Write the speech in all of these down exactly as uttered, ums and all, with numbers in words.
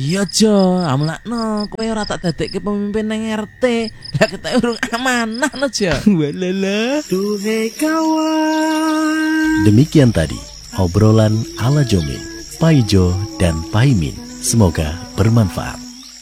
Iya Jo, amlakno kowe ora tak dadekke pemimpin nang R T. Lah ketek urung amanah no Jo. Walala. Duhai kawan. Demikian tadi obrolan ala Jomin, Paijo dan Paimin. Semoga bermanfaat.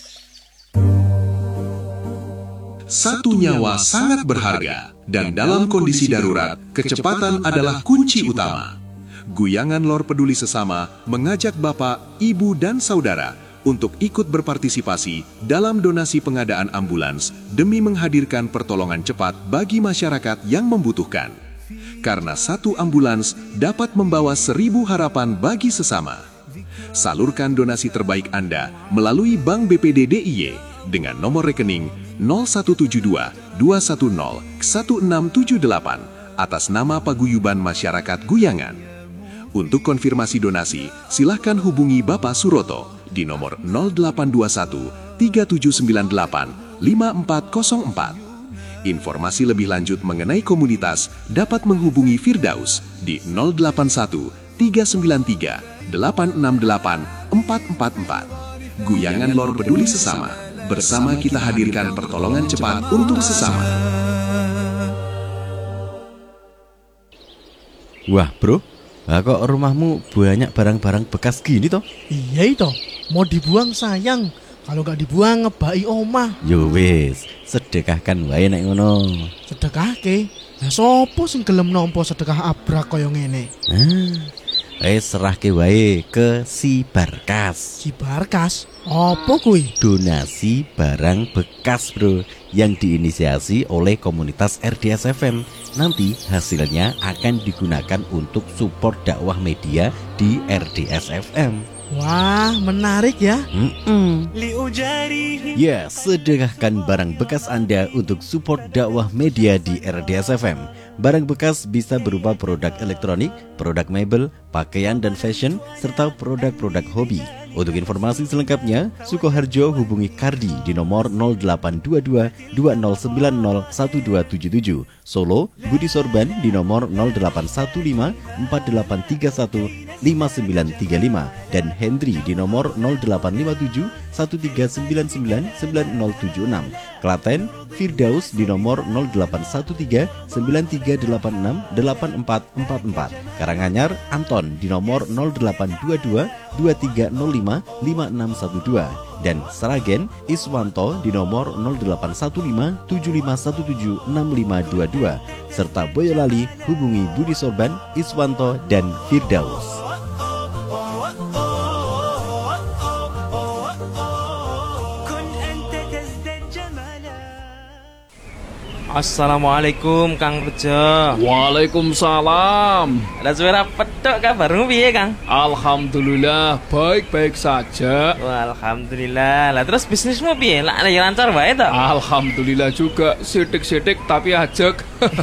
Satu nyawa sangat berharga, dan dalam kondisi darurat, kecepatan adalah kunci utama. Guyangan Lor Peduli Sesama mengajak Bapak, Ibu, dan Saudara untuk ikut berpartisipasi dalam donasi pengadaan ambulans demi menghadirkan pertolongan cepat bagi masyarakat yang membutuhkan. Karena satu ambulans dapat membawa seribu harapan bagi sesama. Salurkan donasi terbaik Anda melalui Bank B P D D I Y dengan nomor rekening nol satu tujuh dua dua satu nol satu enam tujuh delapan atas nama Paguyuban Masyarakat Guyangan. Untuk konfirmasi donasi, silakan hubungi Bapak Suroto di nomor nol delapan dua satu tiga tujuh sembilan delapan lima empat nol empat. Informasi lebih lanjut mengenai komunitas dapat menghubungi Firdaus di nol delapan satu tiga sembilan tiga delapan enam delapan empat empat empat. Guyangan Lor Peduli Sesama, bersama kita hadirkan pertolongan cepat untuk sesama. Wah bro, lah kok rumahmu banyak barang-barang bekas gini toh? Iya itu, mau dibuang sayang. Kalau gak dibuang ngebai omah. Yo wis, sedekahkan wae nek ngono. Sedekahke. Lah sopo sing gelem nampa sedekah abrak kaya ngene? Ah, wis serahke wae ke si Barkas. Si Barkas, apa kuwi? Donasi barang bekas bro, yang diinisiasi oleh komunitas R D S F M. Nanti hasilnya akan digunakan untuk support dakwah media di R D S F M. Wah, menarik ya. Mm-mm. Ya, sedekahkan barang bekas Anda untuk support dakwah media di R D S F M. Barang bekas bisa berupa produk elektronik, produk mebel, pakaian dan fashion, serta produk-produk hobi. Untuk informasi selengkapnya, Sukoharjo hubungi Kardi di nomor nol delapan dua dua dua nol sembilan nol satu dua tujuh tujuh. Solo, Budi Sorban di nomor nol delapan satu lima empat delapan tiga satu lima sembilan tiga lima dan Hendri di nomor nol delapan lima tujuh satu tiga sembilan sembilan sembilan nol tujuh enam. Klaten, Firdaus di nomor nol delapan satu tiga sembilan tiga delapan enam delapan empat empat empat. Karanganyar, Anton di nomor nol delapan dua dua dua tiga nol lima lima enam satu dua. Dan Sragen, Iswanto di nomor nol delapan satu lima tujuh lima satu tujuh enam lima dua dua. Serta Boyolali hubungi Budi Sorban, Iswanto, dan Firdaus. Assalamualaikum Kang Rejo. Waalaikumsalam. Lah suara petok kabarmu piye Kang? Alhamdulillah baik-baik saja. Wah, alhamdulillah. Lah terus bisnismu piye? Lah ya lancar wae to? Alhamdulillah juga, sidik-sidik tapi ajek.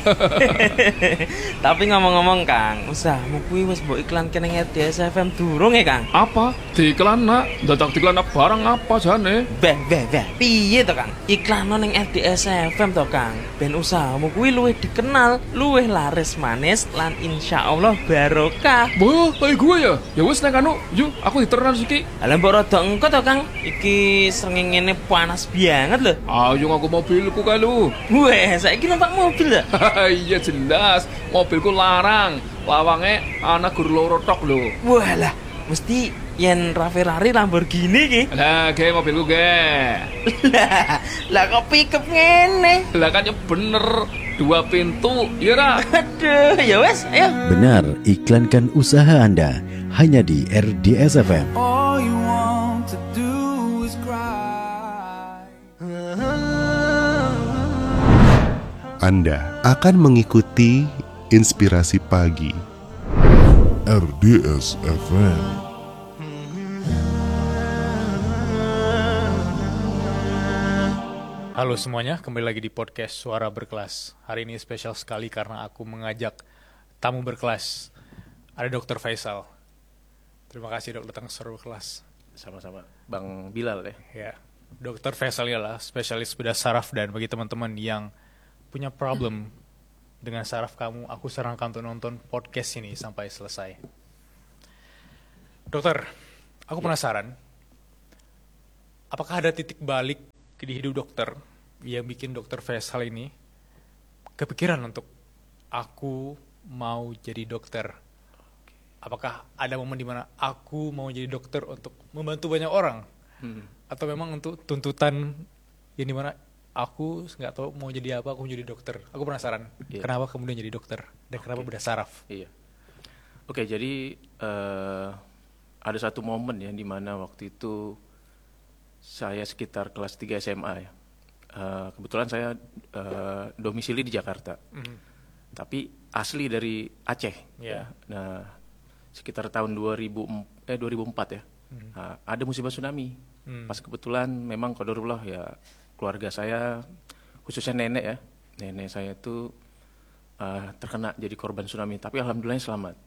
Tapi ngomong-ngomong Kang, usahamu kuwi wis mbok iklanke ning R D S F M durung ya Kang? Apa? Diiklan nak? Dadak diiklan barang apa jane? Beh, beh, beh. Piye to Kang? Iklan ning R D S F M to Kang. Ben usahamu kuwi luwih dikenal, luwih laris manis lan insyaallah barokah. Boh, kayak gue ya. Ya wis nek anu, yuk aku diternan siki. Lah mbok rada engko to Kang. Iki srengenge panas banget lho. Ayo ngaku mobilku kae lu. Weh, saiki numpak mobil ya? Iya jelas, mobilku larang. Lawange ana gur loro tok lho. Walah, mesti yen Ferrari Lamborghini ki. Lah, ge mobilku ge. Lah, lah kok pickup ngene? Lah kan ya bener, dua pintu, ya ra? Aduh, ya wes, ayo. Benar, iklankan usaha Anda hanya di R D S F M. All you want to do is cry. Anda akan mengikuti Inspirasi Pagi R D S F M. Halo semuanya, kembali lagi di podcast Suara Berkelas. Hari ini spesial sekali karena aku mengajak tamu berkelas. Ada dokter Faisal. Terima kasih dok datang ke Suara Berkelas. Sama-sama, Bang Bilal ya. Ya, dokter Faisal ialah spesialis bedah saraf, dan bagi teman-teman yang punya problem dengan saraf kamu, aku sarankan untuk nonton podcast ini sampai selesai. Dokter, aku penasaran. apakah ada titik balik di hidup dokter yang bikin dokter Faisal ini kepikiran untuk aku mau jadi dokter? Apakah ada momen di mana aku mau jadi dokter untuk membantu banyak orang? Hmm. Atau memang untuk tuntutan yang dimana aku nggak tahu mau jadi apa, aku mau jadi dokter. Aku penasaran, yeah. Kenapa kemudian jadi dokter dan okay. Kenapa bedah saraf? Iya. Oke, okay, jadi uh, ada satu momen ya di mana waktu itu saya sekitar kelas tiga S M A ya. Uh, kebetulan saya uh, domisili di Jakarta, mm-hmm. tapi asli dari Aceh. Yeah. Ya. Nah, sekitar tahun dua ribu empat ya. Mm-hmm. Nah, ada musibah tsunami. Mm. Pas kebetulan memang qadarullah ya, keluarga saya khususnya nenek ya, nenek saya itu uh, terkena jadi korban tsunami. Tapi alhamdulillah selamat.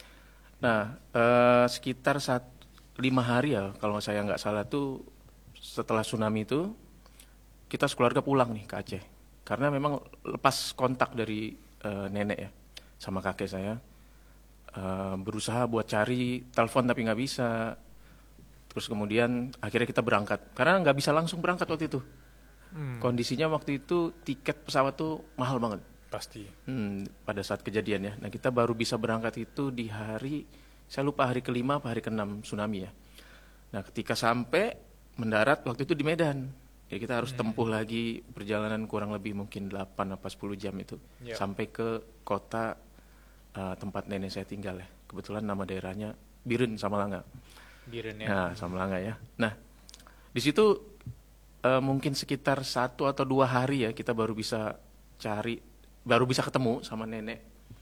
Nah, uh, sekitar saat lima hari ya, kalau saya nggak salah tuh setelah tsunami itu kita sekeluarga pulang nih ke Aceh, karena memang lepas kontak dari uh, nenek ya sama kakek saya, uh, berusaha buat cari telepon tapi nggak bisa. Terus kemudian akhirnya kita berangkat, karena nggak bisa langsung berangkat waktu itu. Hmm. Kondisinya waktu itu tiket pesawat tuh mahal banget. Pasti. Hmm, pada saat kejadian ya. Nah, kita baru bisa berangkat itu di hari, saya lupa hari kelima apa hari keenam tsunami ya. Nah, ketika sampai mendarat waktu itu di Medan. Jadi kita harus hmm. tempuh lagi perjalanan kurang lebih mungkin delapan atau sepuluh jam itu. Yep. Sampai ke kota uh, tempat nenek saya tinggal ya. Kebetulan nama daerahnya Biren, Samalanga. Biren ya. Nah, Samalanga ya. Nah, di situ uh, mungkin sekitar satu atau dua hari ya kita baru bisa cari, baru bisa ketemu sama nenek.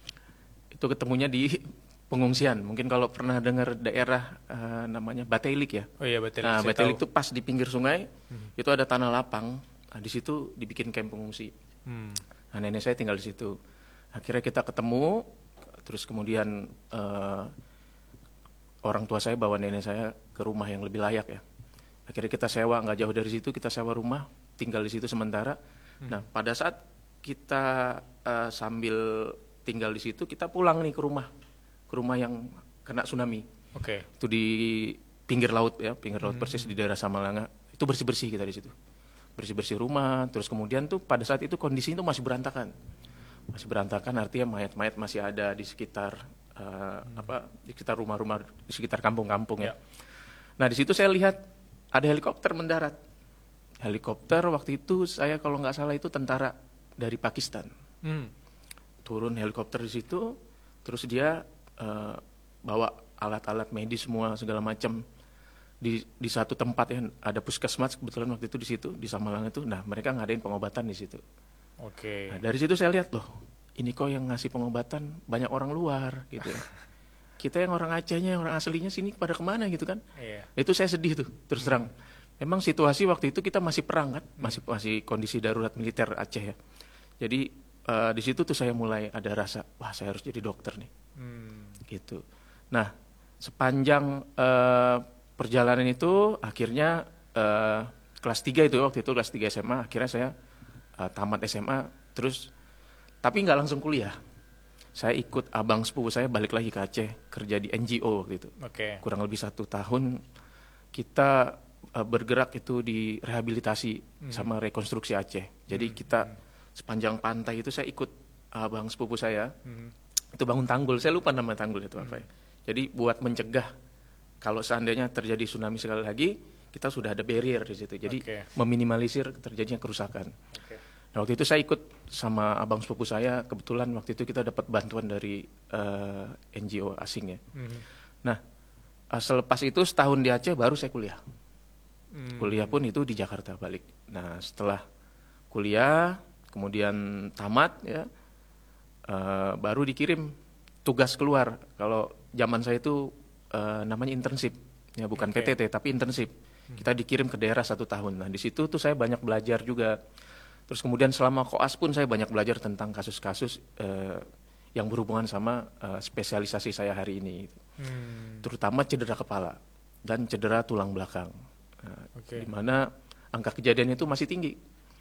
Itu ketemunya di pengungsian. Mungkin kalau pernah dengar daerah uh, namanya Batelik ya. Oh iya, Batelik. Nah, Batelik itu pas di pinggir sungai, hmm. itu ada tanah lapang. Nah, di situ dibikin kamp pengungsi. Hmm. Nah, nenek saya tinggal di situ. Akhirnya kita ketemu, terus kemudian uh, orang tua saya bawa nenek saya ke rumah yang lebih layak ya. Akhirnya kita sewa, nggak jauh dari situ, kita sewa rumah, tinggal di situ sementara. Hmm. Nah, pada saat kita uh, sambil tinggal di situ, kita pulang nih ke rumah. Ke rumah yang kena tsunami. Oke. Okay. Itu di pinggir laut ya, pinggir laut hmm. persis di daerah Samalanga. Itu bersih-bersih kita di situ. Bersih-bersih rumah, terus kemudian tuh pada saat itu kondisinya tuh masih berantakan. Masih berantakan artinya mayat-mayat masih ada di sekitar uh, hmm. apa di sekitar rumah-rumah, di sekitar kampung-kampung ya. ya. Nah, di situ saya lihat ada helikopter mendarat. Helikopter waktu itu saya kalau nggak salah itu tentara dari Pakistan. Hmm. Turun helikopter di situ, terus dia Uh, bawa alat-alat medis semua segala macam di di satu tempat yang ada puskesmas kebetulan waktu itu di situ di Samalanga itu. Nah, mereka ngadain pengobatan di situ. Oke. Okay. Nah, dari situ saya lihat loh, ini kok yang ngasih pengobatan banyak orang luar gitu ya. Kita yang orang Acehnya, orang aslinya sini pada kemana gitu kan? Iya. Itu saya sedih tuh terus terang. Memang situasi waktu itu kita masih perang kan, masih masih kondisi darurat militer Aceh ya. Jadi uh, di situ tuh saya mulai ada rasa, wah saya harus jadi dokter nih. Hmm. Gitu. Nah, sepanjang uh, perjalanan itu akhirnya uh, kelas tiga itu waktu itu kelas tiga S M A akhirnya saya uh, tamat S M A terus tapi nggak langsung kuliah. Saya ikut abang sepupu saya balik lagi ke Aceh kerja di N G O waktu itu. Okay. Kurang lebih satu tahun kita uh, bergerak itu di rehabilitasi hmm. sama rekonstruksi Aceh. Jadi hmm. kita sepanjang pantai itu saya ikut abang sepupu saya. Hmm. Itu bangun tanggul, saya lupa nama tanggul itu apa ya. Jadi buat mencegah kalau seandainya terjadi tsunami sekali lagi, kita sudah ada barrier di situ. Jadi okay. meminimalisir terjadinya kerusakan. Okay. Nah, waktu itu saya ikut sama abang sepupu saya, kebetulan waktu itu kita dapat bantuan dari uh, N G O asing ya. Mm-hmm. Nah, uh, selepas itu setahun di Aceh baru saya kuliah. Mm-hmm. Kuliah pun itu di Jakarta balik. Nah, setelah kuliah, kemudian tamat ya, Uh, baru dikirim tugas keluar. Kalau zaman saya itu uh, namanya internship, ya bukan okay. P T T tapi internship. Hmm. Kita dikirim ke daerah satu tahun. Nah, di situ tuh saya banyak belajar juga. Terus kemudian selama koas pun saya banyak belajar tentang kasus-kasus uh, yang berhubungan sama uh, spesialisasi saya hari ini. Hmm. Terutama cedera kepala dan cedera tulang belakang. Nah, okay. Di mana angka kejadian itu masih tinggi.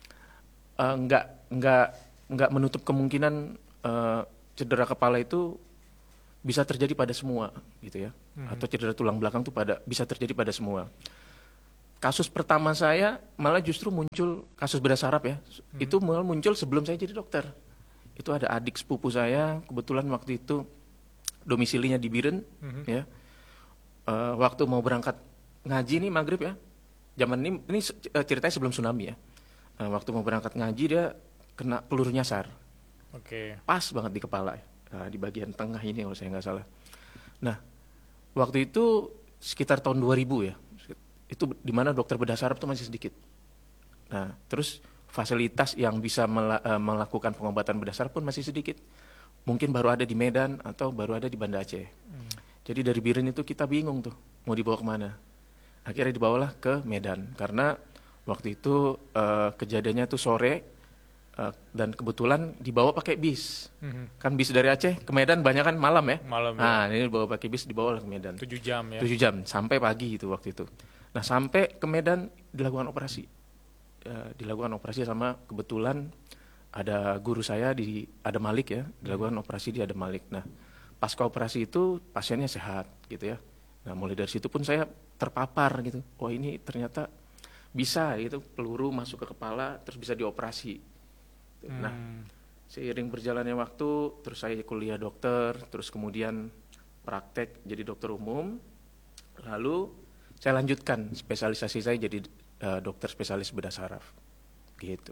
Uh, enggak enggak enggak menutup kemungkinan Uh, cedera kepala itu bisa terjadi pada semua gitu ya, mm-hmm. atau cedera tulang belakang itu pada bisa terjadi pada semua. kasus pertama saya malah justru muncul kasus bedah saraf ya. Hmm. Itu malah muncul sebelum saya jadi dokter. Itu ada adik sepupu saya, kebetulan waktu itu domisilinya di Biren, hmm. ya. Uh, waktu mau berangkat ngaji nih maghrib ya. Zaman ini ini ceritanya sebelum tsunami ya. Uh, waktu mau berangkat ngaji dia kena peluru nyasar. Oke. Okay. Pas banget di kepala, uh, di bagian tengah ini kalau saya nggak salah. Nah, waktu itu sekitar tahun dua ribu ya. Itu di mana dokter bedah saraf itu masih sedikit. Nah, terus fasilitas yang bisa mela- uh, melakukan pengobatan bedah saraf pun masih sedikit. Mungkin baru ada di Medan atau baru ada di Banda Aceh. Hmm. Jadi dari Biren itu kita bingung tuh mau dibawa kemana. Akhirnya dibawalah ke Medan karena waktu itu uh, kejadiannya tuh sore uh, dan kebetulan dibawa pakai bis. Hmm. Kan bis dari Aceh ke Medan banyak kan malam ya. Malam. Nah, ya. ini dibawa pakai bis dibawa ke Medan. tujuh jam ya. tujuh jam sampai pagi itu waktu itu. Nah, sampai ke Medan dilakukan operasi. Uh, dilakukan operasi sama kebetulan ada guru saya di Adam Malik ya, dilakukan hmm. operasi di Adam Malik. Nah, pasca operasi itu pasiennya sehat gitu ya. Nah, mulai dari situ pun saya terpapar gitu. Oh, ini ternyata bisa gitu, peluru masuk ke kepala terus bisa dioperasi. Hmm. Nah, seiring berjalannya waktu, terus saya kuliah dokter, terus kemudian praktek jadi dokter umum. Lalu saya lanjutkan spesialisasi saya jadi uh, dokter spesialis bedah saraf. Gitu.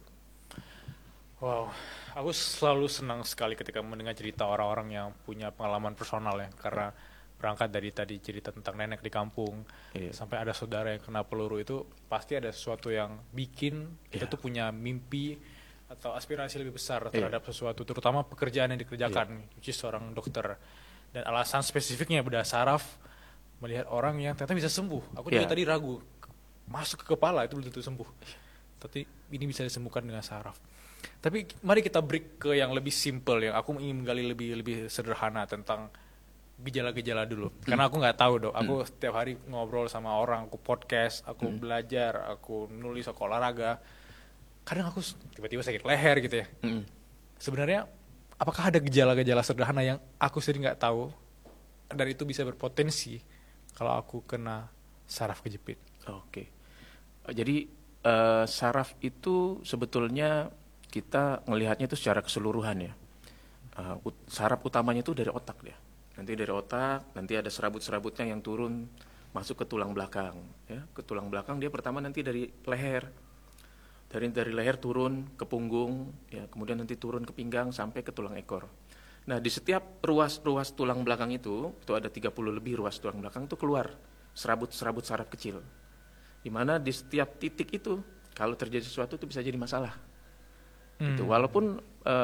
Wow, aku selalu senang sekali ketika mendengar cerita orang-orang yang punya pengalaman personal ya, karena berangkat dari tadi cerita tentang nenek di kampung, iya. sampai ada saudara yang kena peluru, itu pasti ada sesuatu yang bikin kita iya. tuh punya mimpi atau aspirasi lebih besar terhadap iya. sesuatu, terutama pekerjaan yang dikerjakan, iya. which is seorang dokter. Dan alasan spesifiknya bedah saraf, melihat orang yang ternyata bisa sembuh. Aku juga yeah. tadi ragu, masuk ke kepala itu belum tentu sembuh. Tapi ini bisa disembuhkan dengan saraf. Tapi mari kita break ke yang lebih simple, yang aku ingin menggali lebih lebih sederhana tentang gejala-gejala dulu. Hmm. Karena aku nggak tahu dok, aku hmm. setiap hari ngobrol sama orang, aku podcast, aku hmm. belajar, aku nulis, aku olahraga. Kadang aku tiba-tiba sakit leher gitu ya. Hmm. Sebenarnya apakah ada gejala-gejala sederhana yang aku sendiri nggak tahu dan itu bisa berpotensi kalau aku kena saraf kejepit? Oke. Jadi uh, saraf itu sebetulnya kita melihatnya itu secara keseluruhan ya. Uh, ut- saraf utamanya itu dari otak dia. Nanti dari otak, nanti ada serabut-serabutnya yang turun masuk ke tulang belakang. Ya, ke tulang belakang dia pertama nanti dari leher. Dari dari leher turun ke punggung, ya, kemudian nanti turun ke pinggang sampai ke tulang ekor. Nah, di setiap ruas-ruas tulang belakang itu, itu ada tiga puluh lebih ruas tulang belakang itu keluar serabut-serabut saraf kecil. Di mana di setiap titik itu kalau terjadi sesuatu itu bisa jadi masalah. Hmm. Gitu. Walaupun uh,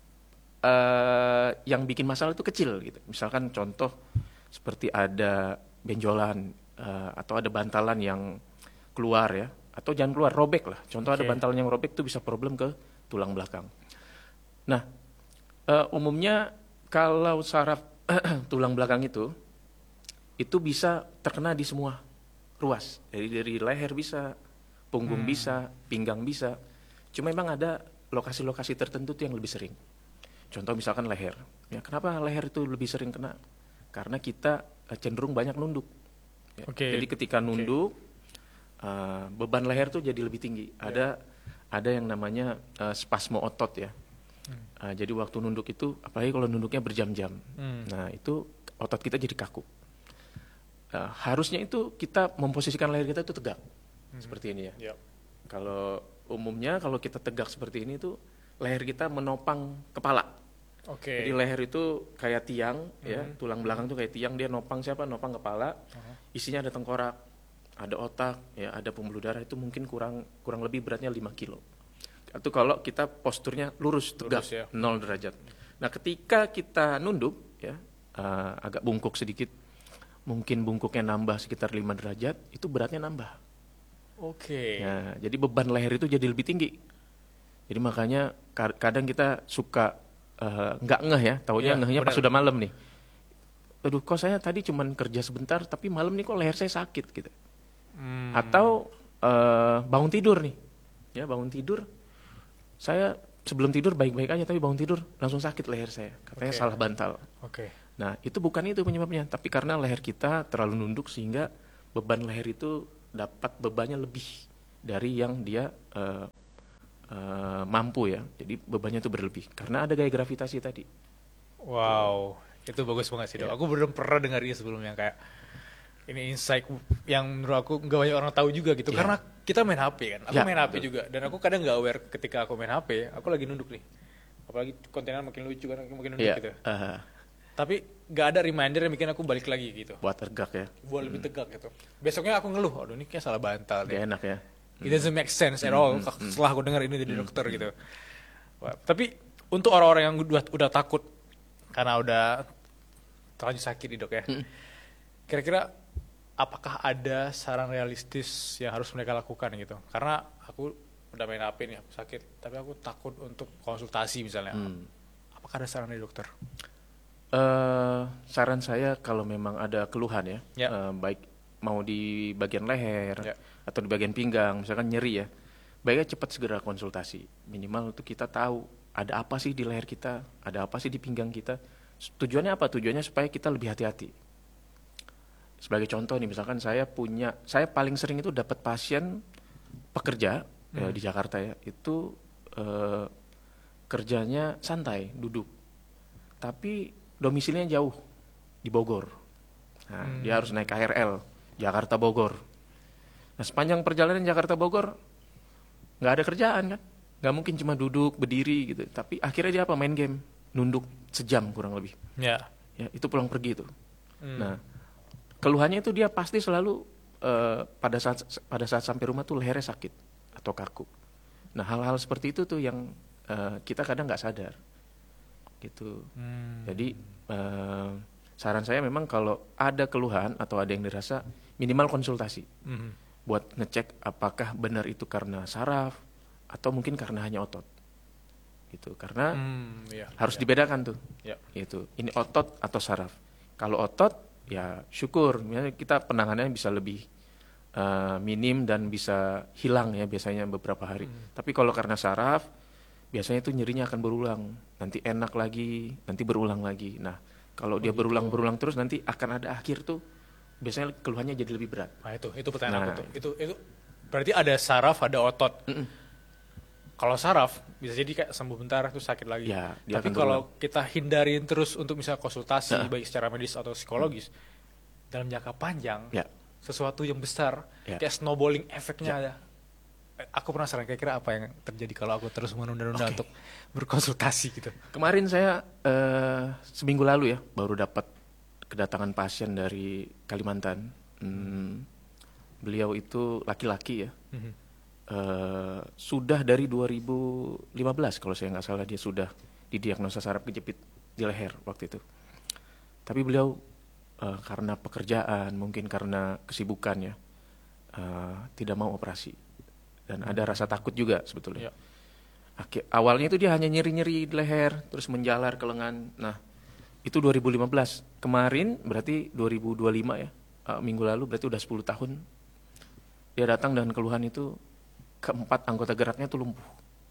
uh, yang bikin masalah itu kecil gitu. Misalkan contoh seperti ada benjolan uh, atau ada bantalan yang keluar ya, atau jangan keluar, robek lah. Contoh okay. ada bantalan yang robek itu bisa problem ke tulang belakang. Nah, uh, umumnya kalau saraf tulang belakang itu itu bisa terkena di semua ruas. Dari dari leher bisa, punggung hmm. bisa, pinggang bisa. Cuma memang ada lokasi-lokasi tertentu tuh yang lebih sering. Contoh misalkan leher. Ya, kenapa leher itu lebih sering kena? Karena kita cenderung banyak nunduk. Ya. Okay. Jadi ketika nunduk, okay. uh, beban leher tuh jadi lebih tinggi. Yeah. Ada ada yang namanya uh, spasmo otot ya. Hmm. Uh, jadi waktu nunduk itu, apalagi kalau nunduknya berjam-jam. Hmm. Nah itu otot kita jadi kaku. Uh, harusnya itu kita memposisikan leher kita itu tegak. Hmm. Seperti ini ya. Yeah. Kalau umumnya kalau kita tegak seperti ini tuh leher kita menopang kepala. Oke. Okay. Jadi leher itu kayak tiang, mm-hmm. ya, tulang belakang tuh kayak tiang, dia nopang siapa? Nopang kepala. Uh-huh. Isinya ada tengkorak, ada otak, ya, ada pembuluh darah, itu mungkin kurang kurang lebih beratnya lima kilo. Itu kalau kita posturnya lurus, tegak, lurus, ya. nol derajat. Nah, ketika kita nunduk, ya, uh, agak bungkuk sedikit, mungkin bungkuknya nambah sekitar lima derajat, itu beratnya nambah. Oke. Okay. Nah, jadi beban leher itu jadi lebih tinggi. Jadi makanya kadang kita suka uh, nggak ngeh ya, taunya ya, ngehnya benar. Pas sudah malam nih. Aduh, kok saya tadi cuman kerja sebentar, tapi malam nih kok leher saya sakit gitu. Hmm. Atau uh, bangun tidur nih, ya bangun tidur, saya sebelum tidur baik-baik aja, tapi bangun tidur langsung sakit leher saya. Katanya okay. salah bantal. Oke. Okay. Nah, itu bukan itu penyebabnya, tapi karena leher kita terlalu nunduk sehingga beban leher itu dapat bebannya lebih dari yang dia uh, uh, mampu ya. Jadi bebannya itu berlebih karena ada gaya gravitasi tadi. Wow, itu bagus banget sih dok. Ya. Aku belum pernah dengar ini sebelumnya, kayak ini insight yang menurut aku nggak banyak orang tahu juga gitu. Ya. Karena kita main H P kan, aku Ya, main H P betul. juga, dan aku kadang nggak aware ketika aku main H P, aku lagi nunduk nih. Apalagi kontennya makin lucu kan, makin nunduk Ya, gitu. uh, Tapi nggak ada reminder yang bikin aku balik lagi gitu. buat tegak ya. Buat lebih tegak gitu. Besoknya aku ngeluh, aduh ini kayak salah bantal deh. Gak enak ya. It doesn't make sense at all Hmm, hmm, setelah aku dengar ini dari dokter gitu. Wah, tapi untuk orang-orang yang udah udah takut karena udah terlanjur sakit nih dok ya. Kira-kira apakah ada saran realistis yang harus mereka lakukan gitu? Karena aku udah main H P nih, aku sakit, tapi aku takut untuk konsultasi misalnya. Hmm. Apakah ada saran dari dokter? Uh, saran saya kalau memang ada keluhan ya, Ya. uh, baik mau di bagian leher Ya. atau di bagian pinggang, misalkan nyeri ya, baiknya cepat segera konsultasi. Minimal untuk kita tahu ada apa sih di leher kita, ada apa sih di pinggang kita. Tujuannya apa? Tujuannya supaya kita lebih hati-hati. Sebagai contoh nih, misalkan saya punya, saya paling sering itu dapat pasien pekerja Hmm. ya, di Jakarta ya, itu uh, kerjanya santai, duduk, tapi domisilinya jauh di Bogor. Nah, Hmm. dia harus naik K R L Jakarta Bogor. Nah, sepanjang perjalanan Jakarta Bogor nggak ada kerjaan kan, nggak mungkin cuma duduk berdiri gitu. Tapi akhirnya dia apa? Main game, nunduk sejam kurang lebih. Ya. Ya, itu pulang pergi itu. Hmm. Nah, keluhannya itu dia pasti selalu uh, pada saat pada saat sampai rumah tuh lehernya sakit atau kaku. Nah, hal-hal seperti itu tuh yang uh, kita kadang nggak sadar, gitu. Hmm. Jadi uh, saran saya memang kalau ada keluhan atau ada yang dirasa, minimal konsultasi, Mhm. buat ngecek apakah benar itu karena saraf atau mungkin karena hanya otot, gitu. Karena Hmm, iya, harus iya. dibedakan tuh, Ya. itu ini otot atau saraf. Kalau otot ya syukur, ya, kita penanganannya bisa lebih uh, minim dan bisa hilang ya biasanya beberapa hari. Hmm. Tapi kalau karena saraf, biasanya itu nyerinya akan berulang, nanti enak lagi, nanti berulang lagi. Nah, kalau dia berulang-berulang terus nanti akan ada akhir tuh, biasanya keluhannya jadi lebih berat. Nah itu, itu pertanyaan Nah, aku tuh. Itu, itu berarti ada saraf, ada otot. Kalau saraf bisa jadi kayak sembuh bentar terus sakit lagi. Ya, dia Tapi akan kalau berulang. kita hindarin terus untuk misalnya konsultasi Nah. baik secara medis atau psikologis dalam jangka panjang, Ya. sesuatu yang besar Ya. kayak snowballing efeknya ada. Eh, Aku penasaran kira-kira apa yang terjadi kalau aku terus menunda-nunda untuk berkonsultasi gitu. Kemarin saya eh, seminggu lalu ya baru dapat kedatangan pasien dari Kalimantan. Hmm, beliau itu laki-laki ya. Mhm. Eh, sudah dari dua ribu lima belas kalau saya nggak salah dia sudah didiagnosa saraf kejepit di leher waktu itu. Tapi beliau eh, karena pekerjaan, mungkin karena kesibukan ya, eh, tidak mau operasi dan ada rasa takut juga sebetulnya. Ya. Akhir, awalnya itu dia hanya nyeri-nyeri di leher, terus menjalar ke lengan. Nah, itu dua ribu lima belas. Kemarin berarti dua ribu dua puluh lima ya, uh, minggu lalu berarti udah sepuluh tahun. Dia datang dengan keluhan itu, keempat anggota geraknya tuh lumpuh.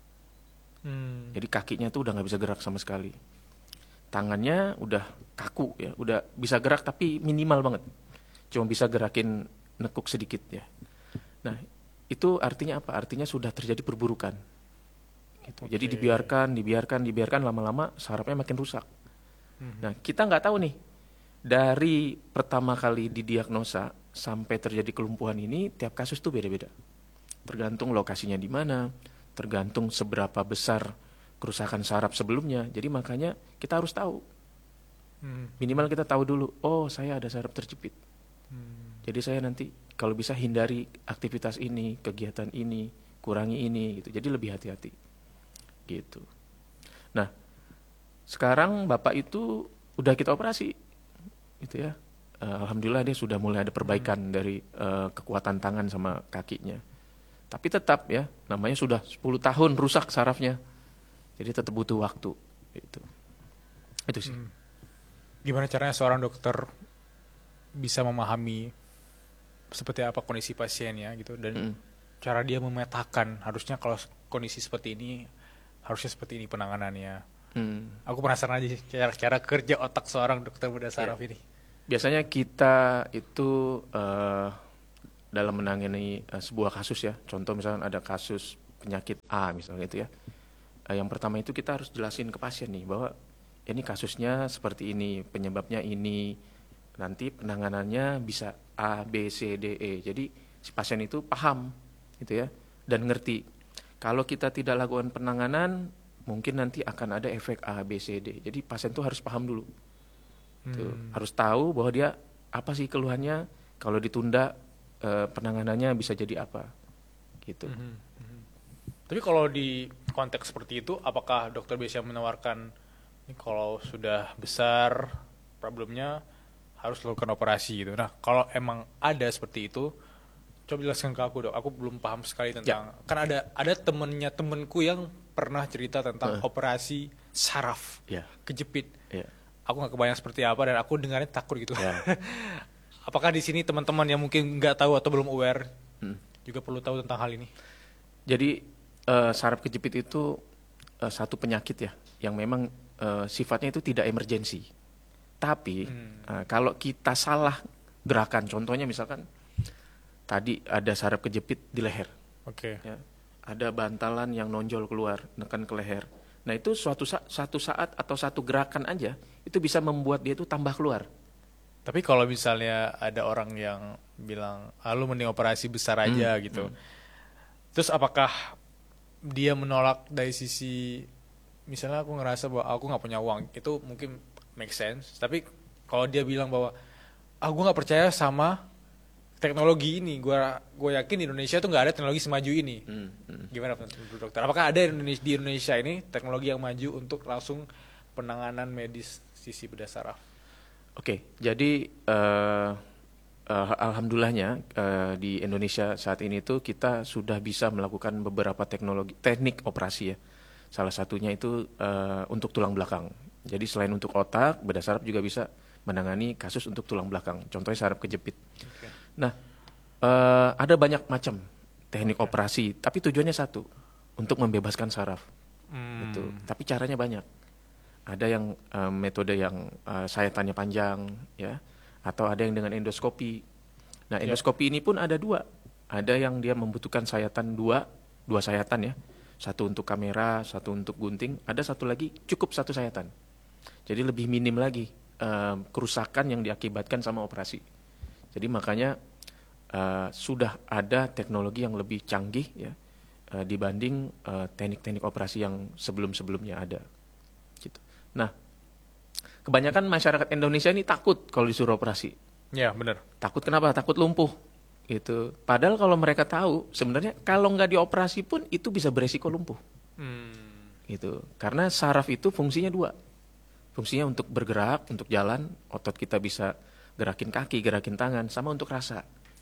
Hmm. Jadi kakinya tuh udah nggak bisa gerak sama sekali. Tangannya udah kaku ya, udah bisa gerak tapi minimal banget. Cuma bisa gerakin nekuk sedikit ya. Nah, itu artinya apa? Artinya sudah terjadi perburukan. Gitu. Jadi dibiarkan, dibiarkan, dibiarkan lama-lama sarafnya makin rusak. Mhm. Nah, kita nggak tahu nih dari pertama kali didiagnosa sampai terjadi kelumpuhan ini tiap kasus tuh beda-beda. Tergantung lokasinya di mana, tergantung seberapa besar kerusakan saraf sebelumnya. Jadi makanya kita harus tahu. Hmm. Minimal kita tahu dulu, oh saya ada saraf terjepit. Hmm. Jadi saya nanti kalau bisa hindari aktivitas ini, kegiatan ini, kurangi ini gitu. Jadi lebih hati-hati. Gitu. Nah, sekarang Bapak itu udah kita operasi. Gitu ya. Uh, Alhamdulillah dia sudah mulai ada perbaikan dari uh, kekuatan tangan sama kakinya. Tapi tetap ya, namanya sudah sepuluh tahun rusak sarafnya. Jadi tetap butuh waktu gitu. Itu sih. Hmm. Gimana caranya seorang dokter bisa memahami seperti apa kondisi pasiennya gitu, dan Mm. cara dia memetakan harusnya kalau kondisi seperti ini harusnya seperti ini penanganannya. Hmm. Aku penasaran aja cara-cara kerja otak seorang dokter bedah saraf Ya. ini. Biasanya kita itu uh, dalam menangani uh, sebuah kasus ya. Contoh misalnya ada kasus penyakit A misalnya itu ya. Uh, yang pertama itu kita harus jelasin ke pasien nih bahwa ini kasusnya seperti ini, penyebabnya ini, nanti penanganannya bisa A, B, C, D, E. Jadi si pasien itu paham gitu ya dan ngerti. Kalau kita tidak lakukan penanganan, mungkin nanti akan ada efek A, B, C, D. Jadi pasien tuh harus paham dulu. Hmm. Tuh, harus tahu bahwa dia apa sih keluhannya, kalau ditunda eh, penanganannya bisa jadi apa. Gitu. Hmm. Hmm. Tapi kalau di konteks seperti itu, apakah dokter biasa menawarkan ini kalau sudah besar problemnya harus lakukan operasi gitu. Nah, kalau emang ada seperti itu, coba jelaskan ke aku dok. Aku belum paham sekali tentang. Ya. Kan ada ada temennya temenku yang pernah cerita tentang uh. operasi saraf, ya. Kejepit. Ya. Aku nggak kebayang seperti apa dan aku dengarnya takut gitu. Ya. Apakah di sini teman-teman yang mungkin nggak tahu atau belum aware hmm. juga perlu tahu tentang hal ini? Jadi uh, saraf kejepit itu uh, satu penyakit ya, yang memang uh, sifatnya itu tidak emergensi. Tapi hmm. uh, kalau kita salah gerakan, contohnya misalkan tadi ada saraf kejepit di leher, okay. ya, ada bantalan yang nonjol keluar, nekan ke leher. Nah itu suatu sa- satu saat atau satu gerakan aja itu bisa membuat dia itu tambah keluar. Tapi kalau misalnya ada orang yang bilang, ah, lu mending operasi besar aja hmm. gitu, hmm. terus apakah dia menolak dari sisi, misalnya aku ngerasa bahwa aku nggak punya uang, itu mungkin make sense. Tapi kalau dia bilang bahwa, ah gue nggak percaya sama teknologi ini, gue gue yakin di Indonesia tuh nggak ada teknologi semaju ini. Hmm, hmm. Gimana menurut dokter? Apakah ada Indonesia, di Indonesia ini teknologi yang maju untuk langsung penanganan medis sisi bedah saraf? Oke, okay, jadi uh, uh, alhamdulillahnya uh, di Indonesia saat ini tuh kita sudah bisa melakukan beberapa teknologi teknik operasi ya. Salah satunya itu uh, untuk tulang belakang. Jadi selain untuk otak, bedah saraf juga bisa menangani kasus untuk tulang belakang. Contohnya saraf kejepit. Okay. Nah, uh, ada banyak macam teknik okay. operasi, tapi tujuannya satu, untuk membebaskan saraf. Hmm. Gitu. Tapi caranya banyak. Ada yang uh, metode yang uh, sayatannya panjang, ya, atau ada yang dengan endoskopi. Nah, endoskopi yeah. ini pun ada dua. Ada yang dia membutuhkan sayatan dua, dua sayatan ya. Satu untuk kamera, satu untuk gunting. Ada satu lagi cukup satu sayatan. Jadi lebih minim lagi uh, kerusakan yang diakibatkan sama operasi. Jadi makanya uh, sudah ada teknologi yang lebih canggih ya uh, dibanding uh, teknik-teknik operasi yang sebelum-sebelumnya ada. Gitu. Nah, kebanyakan masyarakat Indonesia ini takut kalau disuruh operasi. Ya benar. Takut kenapa? Takut lumpuh. Gitu. Padahal kalau mereka tahu sebenarnya kalau nggak dioperasi pun itu bisa beresiko lumpuh. Hmm. Gitu. Karena saraf itu fungsinya dua. Fungsinya untuk bergerak, untuk jalan, otot kita bisa gerakin kaki, gerakin tangan, sama untuk rasa.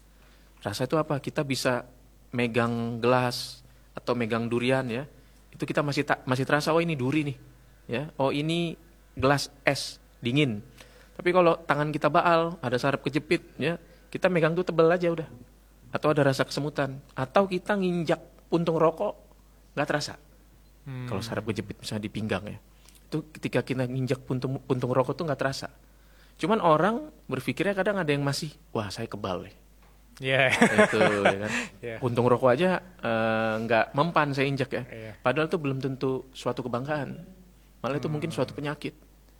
Rasa itu apa? Kita bisa megang gelas atau megang durian ya. Itu kita masih ta- masih terasa, oh ini duri nih. Ya, oh ini gelas es dingin. Tapi kalau tangan kita baal, ada saraf kejepit ya, kita megang tuh tebel aja udah. Atau ada rasa kesemutan, atau kita nginjak puntung rokok nggak terasa. Hmm. Kalau saraf kejepit misalnya di pinggang ya. Itu ketika kita nginjak puntung, puntung rokok tuh nggak terasa. Cuman orang berpikirnya kadang ada yang masih, wah saya kebal nih. Iya. Yeah. Itu ya kan. Yeah. Puntung rokok aja nggak uh, mempan saya injak ya. Yeah. Padahal itu belum tentu suatu kebanggaan. Malah itu hmm. mungkin suatu penyakit.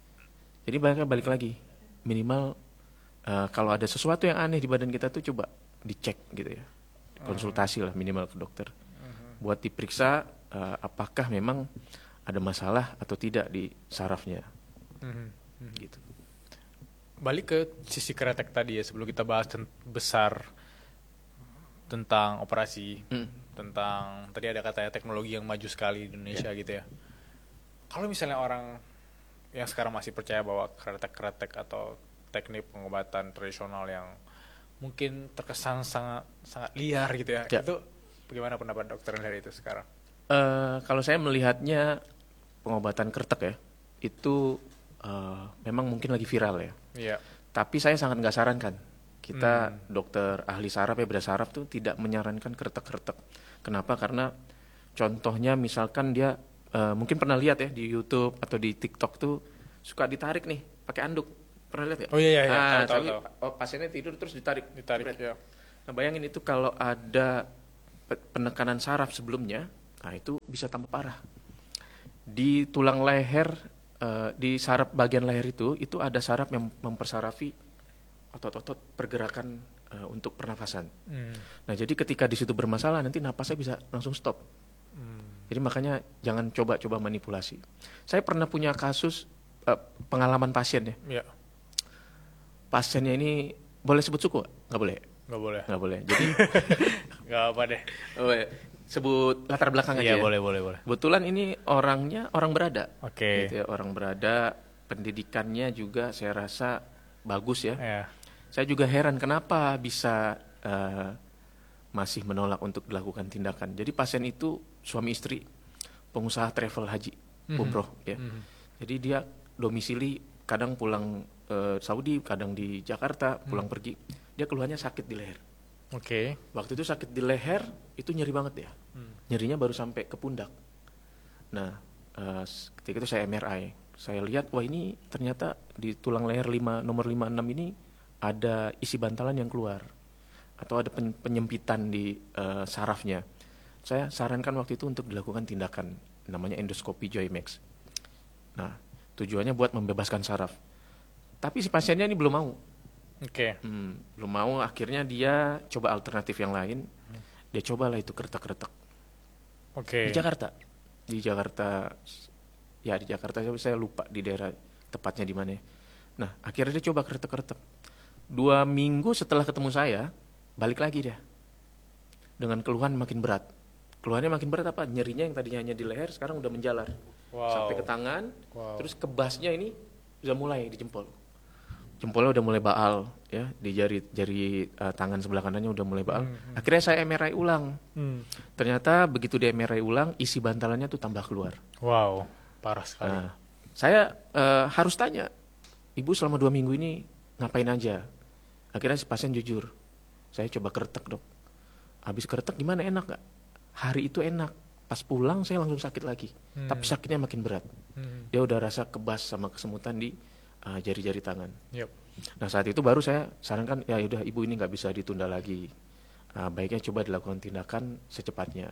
Jadi balik, balik lagi, minimal uh, kalau ada sesuatu yang aneh di badan kita tuh coba dicek gitu ya. Konsultasi lah minimal ke dokter. Uh-huh. Buat diperiksa uh, apakah memang ada masalah atau tidak di sarafnya. Uh-huh. Gitu. Balik ke sisi kretek tadi ya, sebelum kita bahas ten- besar tentang operasi, hmm. tentang tadi ada katanya teknologi yang maju sekali di Indonesia yeah. gitu ya. Kalau misalnya orang yang sekarang masih percaya bahwa kretek-kretek atau teknik pengobatan tradisional yang mungkin terkesan sangat sangat liar gitu ya, ya. Itu bagaimana pendapat dokter dari itu sekarang? Uh, kalau saya melihatnya pengobatan kretek ya, itu uh, memang mungkin lagi viral ya. Ya. Tapi saya sangat nggak sarankan. Kita hmm. dokter ahli saraf ya, bedah saraf tuh tidak menyarankan kretek-kretek. Kenapa? Karena contohnya misalkan dia Uh, mungkin pernah lihat ya di YouTube atau di TikTok tuh suka ditarik nih pakai anduk, pernah lihat ya? Oh iya iya. Nah, tahu, tapi tahu. Oh, pasiennya tidur terus ditarik, ditarik ya. Nah, bayangin itu kalau ada penekanan saraf sebelumnya, nah itu bisa tambah parah. Di tulang leher, uh, di saraf bagian leher itu, itu ada saraf yang mempersarafi otot-otot pergerakan uh, untuk pernafasan. Hmm. Nah, jadi ketika di situ bermasalah, nanti napasnya bisa langsung stop. Hmm. Jadi makanya jangan coba-coba manipulasi. Saya pernah punya kasus uh, pengalaman pasien ya. Yeah. Pasiennya ini boleh sebut suku? Nggak boleh. Nggak boleh. Nggak boleh. Jadi nggak apa deh. Oh, ya. Sebut latar belakang aja. Iya, Ya, boleh, boleh, boleh. Kebetulan ini orangnya orang berada. Oke. Okay. Gitu ya, orang berada, pendidikannya juga saya rasa bagus ya. Yeah. Saya juga heran kenapa bisa uh, masih menolak untuk dilakukan tindakan. Jadi pasien itu suami istri, pengusaha travel haji, mm-hmm. umroh ya. Mm-hmm. Jadi dia domisili kadang pulang uh, Saudi, kadang di Jakarta, pulang mm. pergi. Dia keluhannya sakit di leher. Oke. Okay. Waktu itu sakit di leher, itu nyeri banget ya. Hmm. Nyerinya baru sampai ke pundak. Nah, uh, ketika itu saya M R I. Saya lihat, wah ini ternyata di tulang leher lima, nomor lima enam ini ada isi bantalan yang keluar. Atau ada pen- penyempitan di uh, sarafnya. Saya sarankan waktu itu untuk dilakukan tindakan. Namanya endoskopi Joymax. Nah, tujuannya buat membebaskan saraf. Tapi si pasiennya ini belum mau. Oke. Okay. Hmm, belum mau, akhirnya dia coba alternatif yang lain. Dia cobalah itu keretak-keretak. Oke. Okay. Di Jakarta. Di Jakarta, ya di Jakarta saya lupa di daerah tepatnya di mana. Nah, akhirnya dia coba keretak-keretak. Dua minggu setelah ketemu saya, balik lagi dia. Dengan keluhan makin berat. Keluhannya makin berat apa? Nyerinya yang tadinya hanya di leher, sekarang udah menjalar. Wow. Sampai ke tangan, wow. Terus kebasnya ini udah mulai di jempol. Jempolnya udah mulai baal ya, di jari jari uh, tangan sebelah kanannya udah mulai baal. Hmm, hmm. Akhirnya saya M R I ulang. Hmm. Ternyata begitu di M R I ulang, isi bantalannya tuh tambah keluar. Wow, parah sekali. Nah, saya uh, harus tanya, ibu selama dua minggu ini ngapain aja? Akhirnya si pasien jujur, saya coba keretek dok. Habis keretek gimana, enak gak? Hari itu enak, pas pulang saya langsung sakit lagi. Hmm. Tapi sakitnya makin berat. Hmm. Dia udah rasa kebas sama kesemutan di Uh, jari-jari tangan. Yep. Nah saat itu baru saya sarankan, ya udah ibu ini nggak bisa ditunda lagi. Uh, baiknya coba dilakukan tindakan secepatnya.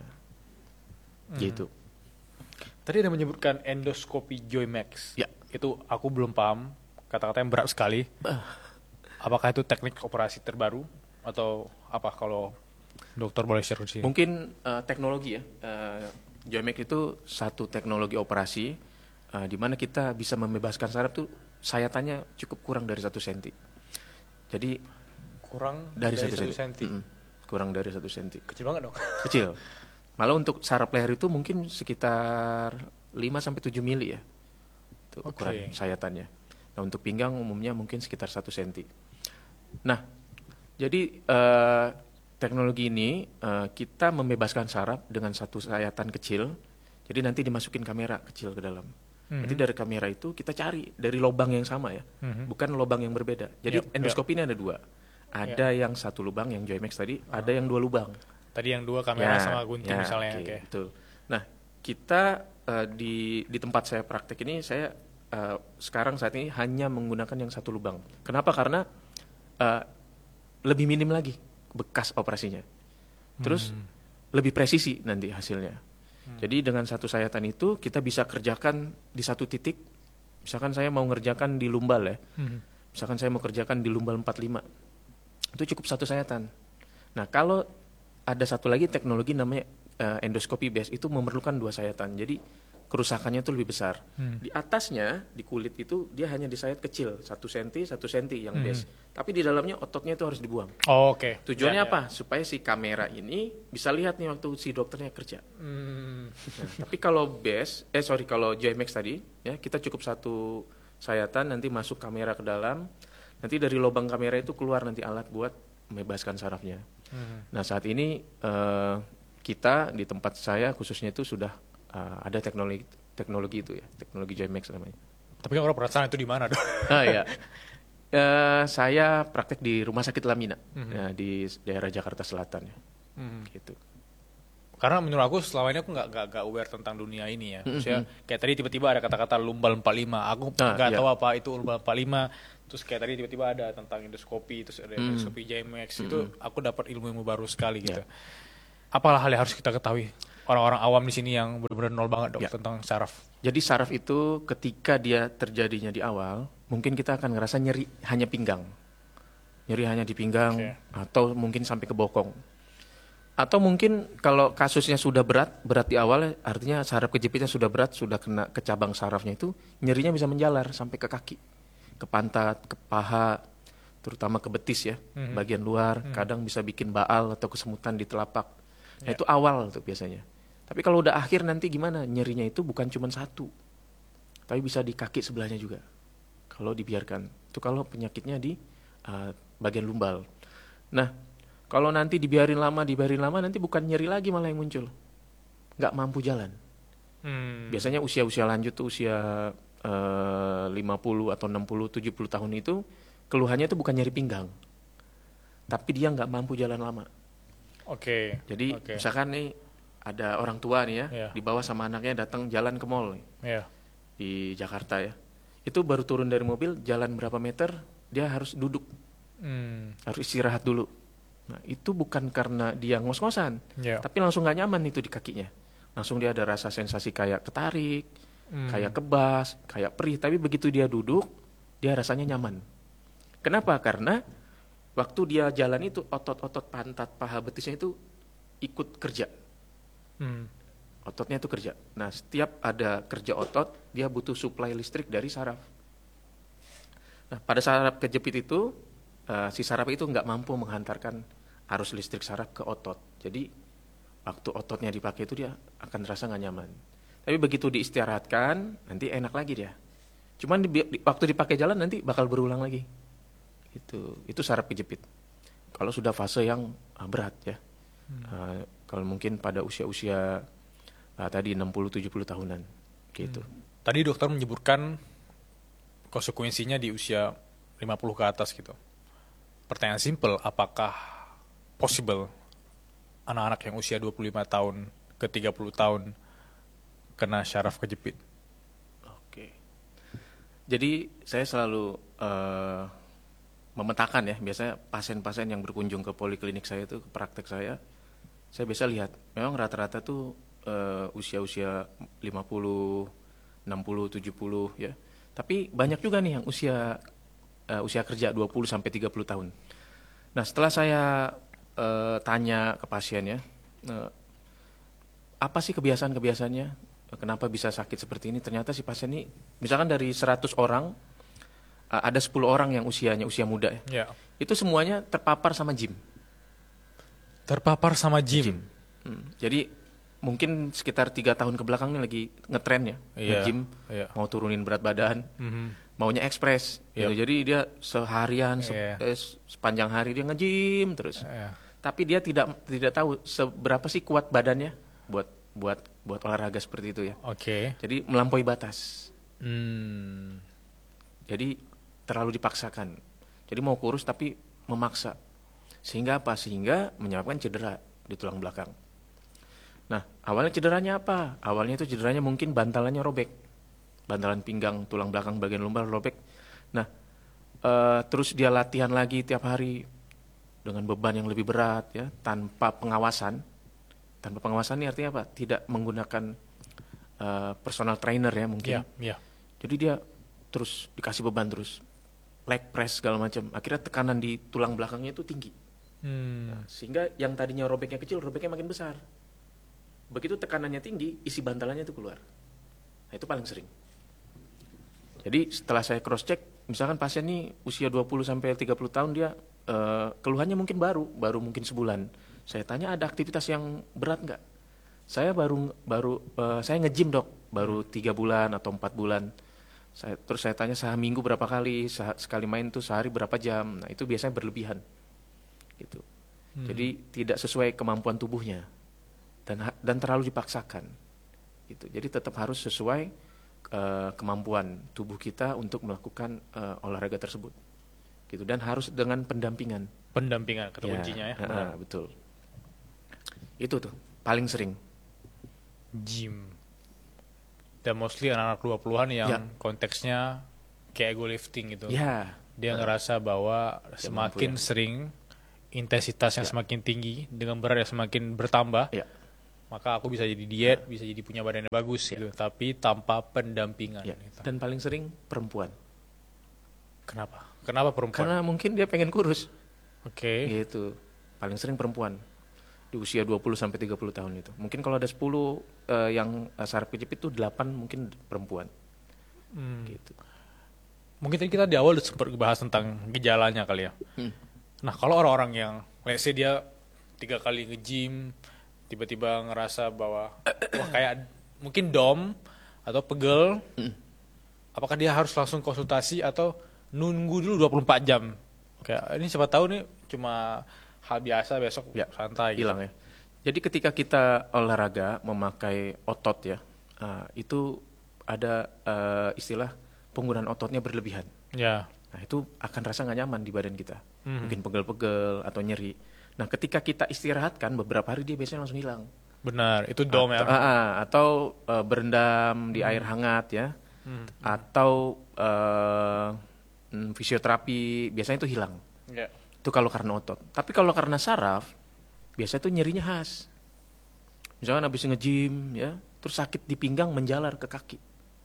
Hmm. Gitu. Tadi ada menyebutkan endoskopi Joymax. Ya. Itu aku belum paham. Kata-kata yang berat sekali. Uh. Apakah itu teknik operasi terbaru atau apa, kalau dokter boleh share di sini? Mungkin uh, teknologi ya. Uh, Joymax itu satu teknologi operasi uh, di mana kita bisa membebaskan saraf tuh sayatannya cukup kurang dari satu senti. Jadi kurang dari, dari satu senti. Mm-hmm. Kurang dari satu senti. Kecil banget dong. Kecil. Malah untuk saraf leher itu mungkin sekitar lima sampai tujuh mili ya. Itu ukuran okay. sayatannya. Nah, untuk pinggang umumnya mungkin sekitar satu senti. Nah, jadi uh, teknologi ini uh, kita membebaskan saraf dengan satu sayatan kecil. Jadi nanti dimasukin kamera kecil ke dalam. Mm-hmm. Nanti dari kamera itu kita cari dari lubang yang sama ya, mm-hmm. bukan lubang yang berbeda. Jadi yep, yep. endoskopi ini ada dua, ada yep. yang satu lubang yang Joymax tadi, uh-huh. ada yang dua lubang. Tadi yang dua kamera ya, sama gunting ya, misalnya. Okay, okay. Betul. Nah kita uh, di di tempat saya praktek ini saya uh, sekarang saat ini hanya menggunakan yang satu lubang. Kenapa? Karena uh, lebih minim lagi bekas operasinya. Terus hmm. lebih presisi nanti hasilnya. Hmm. Jadi dengan satu sayatan itu kita bisa kerjakan di satu titik. Misalkan saya mau ngerjakan di lumbal ya. Hmm. Misalkan saya mau kerjakan di lumbal empat puluh lima. Itu cukup satu sayatan. Nah, kalau ada satu lagi teknologi namanya uh, endoskopi base, itu memerlukan dua sayatan. Jadi kerusakannya itu lebih besar. Hmm. Di atasnya, di kulit itu dia hanya disayat kecil, satu senti, satu senti yang hmm. base. Tapi di dalamnya ototnya itu harus dibuang. Oh, oke. Okay. Tujuannya ya, apa? Ya. Supaya si kamera ini bisa lihat nih waktu si dokternya kerja. Hmm. Nah, tapi kalau base, eh sorry kalau Joymax tadi, ya kita cukup satu sayatan, nanti masuk kamera ke dalam, nanti dari lubang kamera itu keluar nanti alat buat membebaskan sarafnya. Hmm. Nah saat ini uh, kita di tempat saya khususnya itu sudah Uh, ada teknologi teknologi itu ya, teknologi Joymax namanya. Tapi kalau perasaan itu di mana dong? Ah ya, uh, saya praktek di Rumah Sakit Lamina mm-hmm. ya, di daerah Jakarta Selatan ya, mm-hmm. gitu. Karena menurut aku selama ini aku nggak nggak nggak aware tentang dunia ini ya. Maksudnya mm-hmm. kayak tadi tiba-tiba ada kata-kata lumbal empat puluh lima, aku nggak ah, iya. tahu apa itu lumbal empat puluh lima. Terus kayak tadi tiba-tiba ada tentang endoskopi, terus ada Hmm. endoskopi J M X, Hmm. itu aku dapat ilmu-ilmu baru sekali gitu. Ya. Apalah hal yang harus kita ketahui orang-orang awam di sini yang benar-benar nol banget dok Ya. tentang saraf. Jadi saraf itu ketika dia terjadinya di awal, mungkin kita akan ngerasa nyeri hanya pinggang. Nyeri hanya di pinggang Oke. atau mungkin sampai ke bokong. Atau mungkin kalau kasusnya sudah berat, berat di awal artinya saraf kejepitnya sudah berat, sudah kena ke cabang sarafnya itu, nyerinya bisa menjalar sampai ke kaki, ke pantat, ke paha, terutama ke betis ya, Mhm. bagian luar, Mhm. kadang bisa bikin baal atau kesemutan di telapak. Nah Ya. itu awal tuh biasanya. Tapi kalau udah akhir nanti gimana? Nyerinya itu bukan cuma satu, tapi bisa di kaki sebelahnya juga. Kalau dibiarkan, itu kalau penyakitnya di uh, bagian lumbal. Nah, kalau nanti dibiarin lama, dibiarin lama, nanti bukan nyeri lagi malah yang muncul, nggak mampu jalan. Hmm. Biasanya usia-usia lanjut tuh usia uh, lima puluh atau enam puluh, tujuh puluh tahun itu keluhannya itu bukan nyeri pinggang, tapi dia nggak mampu jalan lama. Oke. Jadi Oke. misalkan nih ada orang tua nih ya, Iya. dibawa sama anaknya datang jalan ke mall nih, Iya. di Jakarta ya. Itu baru turun dari mobil, jalan berapa meter, dia harus duduk, Hmm. harus istirahat dulu. Nah itu bukan karena dia ngos-ngosan, Iya. tapi langsung nggak nyaman itu di kakinya. Langsung dia ada rasa sensasi kayak ketarik, Hmm. kayak kebas, kayak perih. Tapi begitu dia duduk, dia rasanya nyaman. Kenapa? Karena waktu dia jalan itu otot-otot pantat, paha, betisnya itu ikut kerja. Hmm. Ototnya itu kerja. Nah, setiap ada kerja otot, dia butuh suplai listrik dari saraf. Nah, pada saraf kejepit itu, uh, si saraf itu nggak mampu menghantarkan arus listrik saraf ke otot. Jadi, waktu ototnya dipakai itu dia akan terasa nggak nyaman. Tapi begitu diistirahatkan, nanti enak lagi dia. Cuman di, di, waktu dipakai jalan nanti bakal berulang lagi. Itu, itu saraf kejepit. Kalau sudah fase yang uh, berat ya. Hmm. Uh, kalau mungkin pada usia-usia uh, tadi enam puluh tujuh puluh tahunan gitu. Tadi dokter menyebutkan konsekuensinya di usia lima puluh ke atas gitu. Pertanyaan simple, apakah possible anak-anak yang usia dua puluh lima tahun ke tiga puluh tahun kena syaraf kejepit? Oke. Jadi saya selalu uh, memetakan ya, biasanya pasien-pasien yang berkunjung ke poliklinik saya itu, ke praktek saya, saya biasa lihat, memang rata-rata tuh uh, usia-usia lima puluh, enam puluh, tujuh puluh ya. Tapi banyak juga nih yang usia uh, usia kerja dua puluh sampai tiga puluh tahun. Nah, setelah saya uh, tanya ke pasien ya, uh, apa sih kebiasaan-kebiasaannya? Kenapa bisa sakit seperti ini? Ternyata si pasien ini, misalkan dari seratus orang, uh, ada sepuluh orang yang usianya usia muda ya. Ya. Itu semuanya terpapar sama gym. Terpapar sama gym. Hmm, jadi mungkin sekitar tiga tahun ke belakang ini lagi ngetren ya, Iya, nge-gym, iya. mau turunin berat badan, Mhm. maunya ekspres. Yep. Gitu. Jadi dia seharian, se- Iya. eh, sepanjang hari dia nge-gym terus. Iya. Tapi dia tidak tidak tahu seberapa sih kuat badannya buat buat buat olahraga seperti itu ya. Oke. Jadi melampaui batas. Hmm. Jadi terlalu dipaksakan. Jadi mau kurus tapi memaksa. Sehingga apa? Sehingga menyebabkan cedera di tulang belakang. Nah, awalnya cederanya apa? Awalnya itu cederanya mungkin bantalannya robek. Bantalan pinggang, tulang belakang bagian lumbar robek. Nah, eh, terus dia latihan lagi tiap hari dengan beban yang lebih berat ya, tanpa pengawasan. Tanpa pengawasan ini artinya apa? Tidak menggunakan eh, personal trainer ya mungkin. Iya, iya. Jadi dia terus dikasih beban terus, leg press segala macam. Akhirnya tekanan di tulang belakangnya itu tinggi. Hmm. Nah, sehingga yang tadinya robeknya kecil, robeknya makin besar. Begitu tekanannya tinggi, isi bantalannya itu keluar. Nah, itu paling sering. Jadi setelah saya cross check, misalkan pasien ini usia dua puluh sampai tiga puluh tahun, dia eh, keluhannya mungkin baru, baru mungkin sebulan. Saya tanya ada aktivitas yang berat nggak? Saya baru baru eh, saya nge-gym dok, baru tiga bulan atau empat bulan. Saya, terus saya tanya sehari minggu berapa kali, se- sekali main tuh sehari berapa jam. Nah itu biasanya berlebihan, gitu. Hmm. Jadi tidak sesuai kemampuan tubuhnya dan ha- dan terlalu dipaksakan, gitu. Jadi tetap harus sesuai eh, kemampuan tubuh kita untuk melakukan eh, olahraga tersebut, gitu. Dan harus dengan pendampingan. Pendampingan kata kuncinya ya. ha, Benar. betul. Itu tuh paling sering. Gym. Dan mostly anak-anak dua puluhan yang Ya. konteksnya kayak ego lifting gitu. Ya, dia ngerasa bahwa semakin mampu, ya. sering intensitasnya Ya. semakin tinggi dengan berat yang semakin bertambah, Ya. maka aku bisa jadi diet, bisa jadi punya badan yang bagus gitu, tapi tanpa pendampingan. Ya. Gitu. Dan paling sering perempuan. Kenapa? Kenapa perempuan? Karena mungkin dia pengen kurus. Oke. Gitu. Paling sering perempuan di usia dua puluh sampai tiga puluh tahun itu. Mungkin kalau ada sepuluh uh, yang uh, saraf kejepit itu delapan mungkin perempuan. Hmm. Gitu. Mungkin tadi kita di awal udah sempat bahas tentang gejalanya kali ya. Hmm. Nah, kalau orang-orang yang let's say dia tiga kali nge-gym, tiba-tiba ngerasa bahwa wah kayak mungkin dom atau pegel, Hmm. apakah dia harus langsung konsultasi atau nunggu dulu dua puluh empat jam? Kayak ini siapa tahu nih cuma hal biasa, besok Ya, santai gitu. hilang ya. Jadi ketika kita olahraga memakai otot ya, uh, itu ada uh, istilah penggunaan ototnya berlebihan. Ya. Nah itu akan rasa nggak nyaman di badan kita. Hmm. Mungkin pegel-pegel atau nyeri. Nah ketika kita istirahatkan beberapa hari dia biasanya langsung hilang. Benar, itu dom ya. Atau, uh, atau uh, berendam di air hangat ya. Hmm. Atau uh, mm, fisioterapi biasanya itu hilang. Ya. Itu kalau karena otot. Tapi kalau karena saraf, biasanya itu nyerinya khas. Misalkan habis nge-gym ya, terus sakit di pinggang menjalar ke kaki.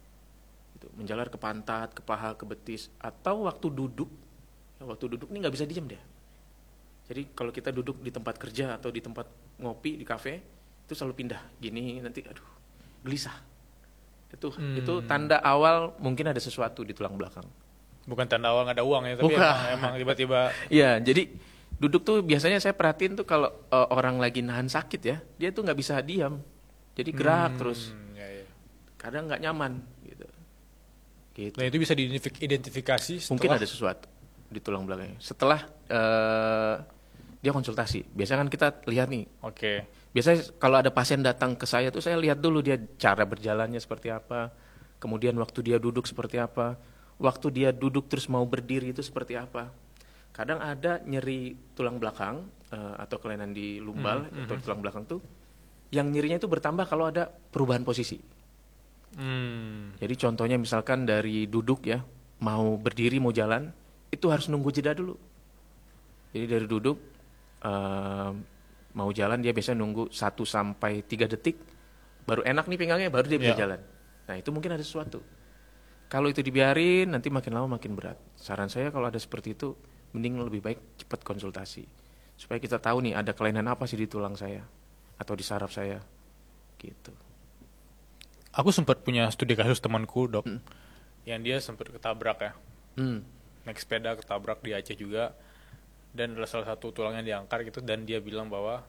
Gitu, menjalar ke pantat, ke paha, ke betis, atau waktu duduk. Ya, waktu duduk ini nggak bisa diem deh. Jadi kalau kita duduk di tempat kerja atau di tempat ngopi di kafe, itu selalu pindah gini nanti aduh, gelisah. Itu Hmm. itu tanda awal mungkin ada sesuatu di tulang belakang. Bukan tanda awal nggak ada uang ya, tapi Bukan. emang, emang tiba-tiba. Iya, jadi duduk tuh biasanya saya perhatiin tuh kalau uh, orang lagi nahan sakit ya, dia tuh nggak bisa diam, jadi gerak Hmm, terus, ya, ya. kadang nggak nyaman gitu. Gitu. Nah itu bisa diidentifikasi setelah. Mungkin ada sesuatu di tulang belakangnya. Setelah uh, dia konsultasi, biasanya kan kita lihat nih. Oke. Biasanya kalau ada pasien datang ke saya tuh saya lihat dulu dia cara berjalannya seperti apa, kemudian waktu dia duduk seperti apa. Waktu dia duduk terus mau berdiri itu seperti apa. Kadang ada nyeri tulang belakang uh, atau kelainan di lumbal Hmm, atau hmm. tulang belakang tuh, yang nyerinya itu bertambah kalau ada perubahan posisi. Hmm. Jadi contohnya misalkan dari duduk ya, mau berdiri mau jalan, itu harus nunggu jeda dulu. Jadi dari duduk uh, mau jalan dia biasanya nunggu satu sampai tiga detik, baru enak nih pinggangnya, baru dia bisa Ya. jalan. Nah itu mungkin ada sesuatu. Kalau itu dibiarin, nanti makin lama makin berat. Saran saya kalau ada seperti itu, mending lebih baik cepat konsultasi. Supaya kita tahu nih ada kelainan apa sih di tulang saya, atau di saraf saya, gitu. Aku sempat punya studi kasus temanku dok, Hmm. yang dia sempat ketabrak ya, Hmm. naik sepeda ketabrak di Aceh juga, dan adalah salah satu tulangnya diangkat gitu, dan dia bilang bahwa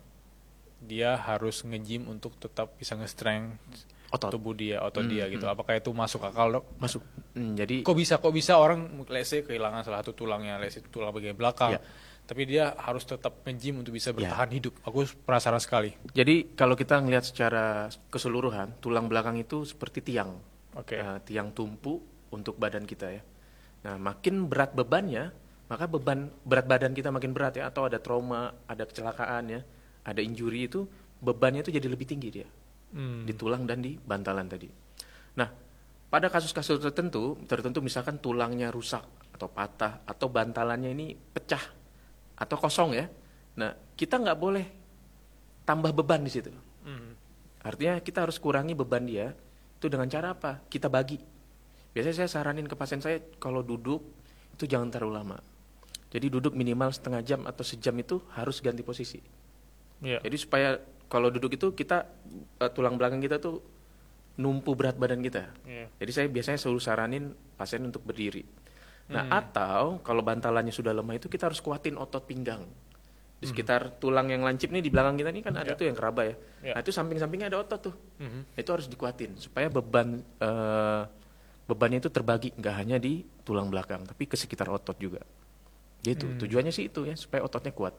dia harus nge-gym untuk tetap bisa nge-strength Otot. tubuh dia, otot Hmm, dia gitu. hmm. Apakah itu masuk akal dok? Masuk. Hmm, jadi Kok bisa, kok bisa orang let's say kehilangan salah satu tulangnya, let's say tulang bagian belakang, Ya. tapi dia harus tetap nge-gym untuk bisa bertahan hidup. Aku penasaran sekali. Jadi kalau kita ngelihat secara keseluruhan, tulang belakang itu seperti tiang, Oke. Eh, tiang tumpu untuk badan kita ya. Nah makin berat bebannya, maka beban berat badan kita makin berat ya. Atau ada trauma, ada kecelakaan ya, ada injury itu bebannya itu jadi lebih tinggi dia Hmm. di tulang dan di bantalan tadi. Nah pada kasus-kasus tertentu, tertentu misalkan tulangnya rusak atau patah atau bantalannya ini pecah atau kosong ya. Nah kita nggak boleh tambah beban di situ. Hmm. Artinya kita harus kurangi beban dia itu dengan cara apa? Kita bagi. Biasanya saya saranin ke pasien saya kalau duduk itu jangan terlalu lama. Jadi duduk minimal setengah jam atau sejam itu harus ganti posisi. Ya. Jadi supaya kalau duduk itu kita uh, tulang belakang kita tuh numpu berat badan kita. Iya. Jadi saya biasanya selalu saranin pasien untuk berdiri. Nah Hmm. atau kalau bantalannya sudah lemah itu kita harus kuatin otot pinggang. Di sekitar tulang yang lancip nih di belakang kita nih kan ada Ya. tuh yang keraba ya. Ya. Nah itu samping-sampingnya ada otot tuh. Mhm. Itu harus dikuatin supaya beban eh, bebannya itu terbagi nggak hanya di tulang belakang tapi ke sekitar otot juga. Gitu. Hmm. Tujuannya sih itu ya supaya ototnya kuat.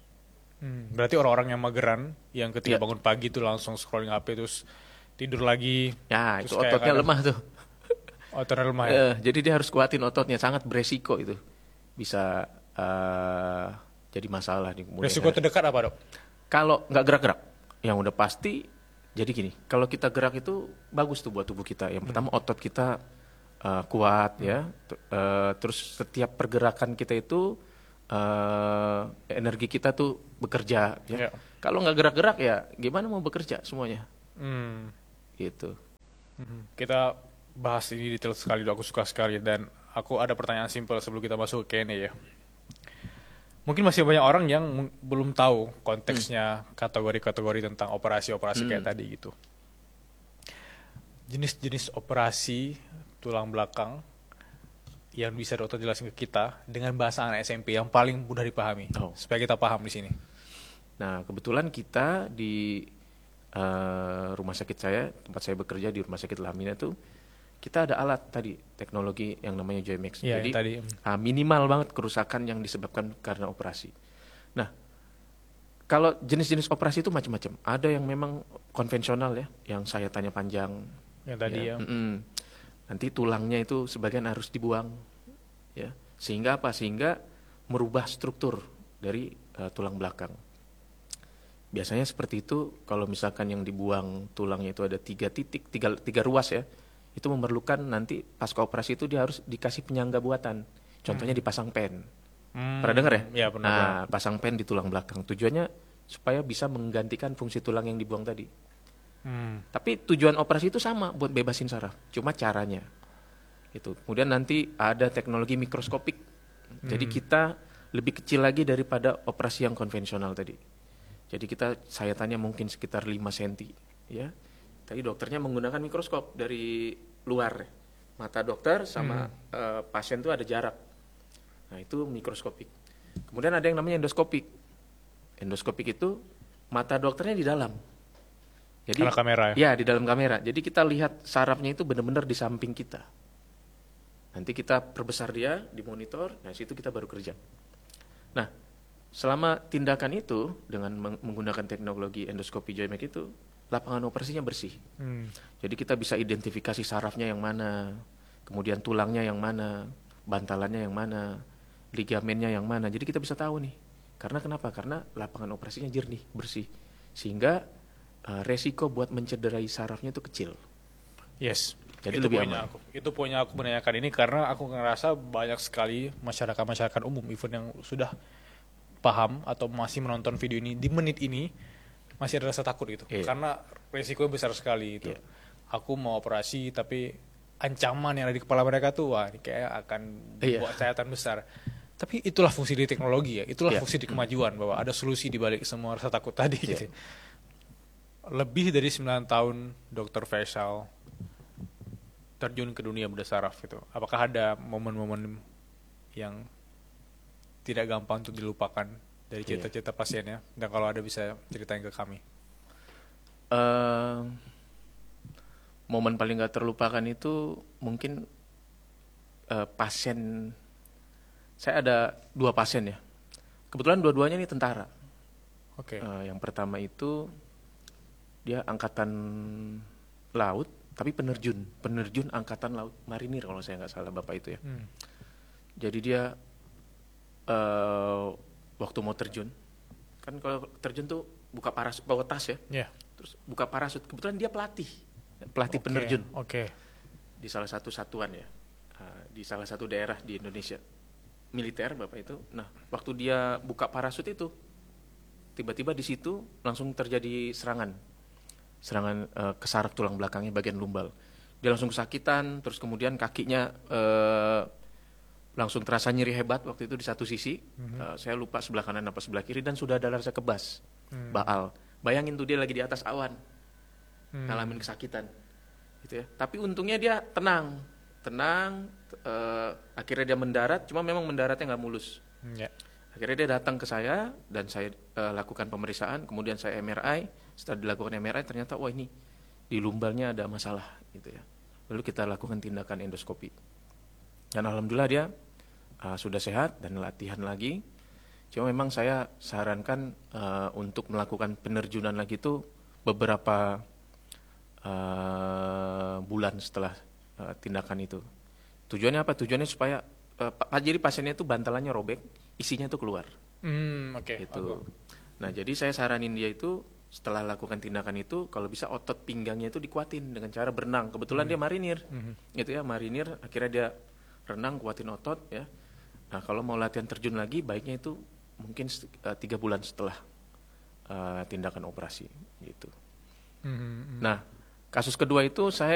Hmm, berarti orang-orang yang mageran, yang ketika Ya. bangun pagi tuh langsung scrolling H P terus tidur lagi. Ya terus itu kayak ototnya kadang- lemah tuh. Ototnya lemah ya. Eh, jadi dia harus kuatin ototnya, sangat beresiko itu bisa eh, jadi masalah di kemudian Resiko hari. terdekat apa dok? Kalau nggak gerak-gerak, yang udah pasti. Jadi gini, kalau kita gerak itu bagus tuh buat tubuh kita. Yang pertama otot kita uh, kuat ya. T- uh, terus setiap pergerakan kita itu uh, energi kita tuh bekerja ya. Yeah. Kalau nggak gerak-gerak ya gimana mau bekerja semuanya? Hmm. Gitu. Mhm. Kita bahas ini detail sekali, aku suka sekali, dan aku ada pertanyaan simpel sebelum kita masuk ke Q and A ya. Mungkin masih banyak orang yang m- belum tahu konteksnya kategori-kategori tentang operasi-operasi kayak Hmm. tadi gitu. Jenis-jenis operasi tulang belakang yang bisa dokter jelasin ke kita dengan bahasa anak S M P yang paling mudah dipahami, Oh. supaya kita paham di sini. Nah, kebetulan kita di uh, rumah sakit saya, tempat saya bekerja di Rumah Sakit Lamina tuh, kita ada alat tadi, teknologi yang namanya Joymax. Iya, Jadi yang tadi. uh, minimal banget kerusakan yang disebabkan karena operasi. Nah, kalau jenis-jenis operasi itu macam-macam. Ada yang memang konvensional ya, yang saya tanya panjang. Yang tadi ya. mm-mm. Nanti tulangnya itu sebagian harus dibuang, ya. Sehingga apa? Sehingga merubah struktur dari uh, tulang belakang. Biasanya seperti itu. Kalau misalkan yang dibuang tulangnya itu ada tiga titik, tiga, tiga ruas ya, itu memerlukan nanti pasca operasi itu dia harus dikasih penyangga buatan. Contohnya Hmm. dipasang pen. Hmm, Pernah dengar ya? ya, pernah Nah, dengar. pasang pen di tulang belakang. Tujuannya supaya bisa menggantikan fungsi tulang yang dibuang tadi. Hmm. Tapi tujuan operasi itu sama, buat bebasin saraf. Cuma caranya. Itu. Kemudian nanti ada teknologi mikroskopik. Jadi Hmm. kita lebih kecil lagi daripada operasi yang konvensional tadi. Jadi kita saya tanya mungkin sekitar lima sentimeter, ya. Tadi dokternya menggunakan mikroskop dari luar. Mata dokter sama Hmm. eh, pasien itu ada jarak. Nah, itu mikroskopik. Kemudian ada yang namanya endoskopik. Endoskopik itu mata dokternya di dalam. Jadi Karena kamera ya? Ya, di dalam kamera. Jadi kita lihat sarafnya itu benar-benar di samping kita. Nanti kita perbesar dia di monitor, nah situ kita baru kerja. Nah, selama tindakan itu dengan meng- menggunakan teknologi endoskopi Joymax itu, lapangan operasinya bersih. Hmm. Jadi kita bisa identifikasi sarafnya yang mana, kemudian tulangnya yang mana, bantalannya yang mana, ligamennya yang mana. Jadi kita bisa tahu nih. Karena kenapa? Karena lapangan operasinya jernih, bersih. Sehingga uh, resiko buat mencederai sarafnya itu kecil. Yes. Jadi itu lebih poinnya aman. aku. Itu poinnya aku menanyakan ini karena aku ngerasa banyak sekali masyarakat-masyarakat umum even yang sudah paham atau masih menonton video ini di menit ini masih ada rasa takut gitu. Iya. Karena resikonya besar sekali itu. Iya. Aku mau operasi tapi ancaman yang ada di kepala mereka tuh wah ini kayak akan Iya. buat sayatan besar. Tapi itulah fungsi dari teknologi ya. Itulah Iya. fungsi di kemajuan bahwa ada solusi di balik semua rasa takut tadi Iya. gitu. Lebih dari sembilan tahun dokter Faisal terjun ke dunia bedah saraf itu. Apakah ada momen-momen yang tidak gampang untuk dilupakan dari Iya. cerita-cerita pasiennya? Dan kalau ada bisa ceritain ke kami. Eh, momen paling gak terlupakan itu mungkin eh, pasien, saya ada dua pasien ya. Kebetulan dua-duanya ini tentara. Oke. Eh, yang pertama itu dia angkatan laut, tapi penerjun, penerjun angkatan laut marinir kalau saya nggak salah bapak itu ya. Hmm. Jadi dia eh waktu mau terjun, kan kalau terjun tuh buka parasut, bawa tas ya, Ya. terus buka parasut. Kebetulan dia pelatih, pelatih Oke, penerjun Oke. di salah satu satuan ya, eh, di salah satu daerah di Indonesia, militer bapak itu. Nah, waktu dia buka parasut itu, tiba-tiba di situ langsung terjadi serangan. serangan uh, ke saraf tulang belakangnya bagian lumbal. Dia langsung kesakitan, terus kemudian kakinya uh, langsung terasa nyeri hebat waktu itu di satu sisi. Mhm. Uh, saya lupa sebelah kanan apa sebelah kiri, dan sudah ada rasa kebas, Hmm. baal. Bayangin tuh dia lagi di atas awan, Hmm. ngalamin kesakitan, gitu ya. Tapi untungnya dia tenang, tenang. Uh, akhirnya dia mendarat, cuma memang mendaratnya nggak mulus. Hmm, ya. Akhirnya dia datang ke saya dan saya uh, lakukan pemeriksaan, kemudian saya M R I. Setelah dilakukan M R I ternyata wah ini di lumbalnya ada masalah gitu ya. Lalu kita lakukan tindakan endoskopi. Dan alhamdulillah dia uh, sudah sehat dan latihan lagi. Cuma memang saya sarankan uh, untuk melakukan penerjunan lagi itu beberapa uh, bulan setelah uh, tindakan itu. Tujuannya apa? Tujuannya supaya uh, pa- jadi pasiennya itu bantalannya robek, isinya itu keluar. Hmm, oke. Gitu. Oke. Nah, jadi saya saranin dia itu setelah lakukan tindakan itu, kalau bisa otot pinggangnya itu dikuatin dengan cara berenang. Kebetulan hmm. dia marinir, hmm. gitu ya, marinir. Akhirnya dia renang, kuatin otot, ya. Nah, kalau mau latihan terjun lagi, baiknya itu mungkin uh, tiga bulan setelah uh, tindakan operasi, gitu. Hmm. Nah, kasus kedua itu saya